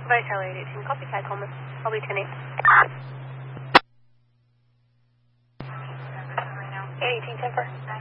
By Charlie 818, copy tag Coleman. I'll be 10-8. 818, 10-4.